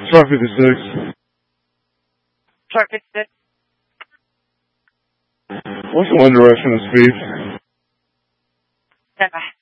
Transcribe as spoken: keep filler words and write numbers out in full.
Truck fifty-six. Truck fifty-six. What's the one direction of speed? Stand by.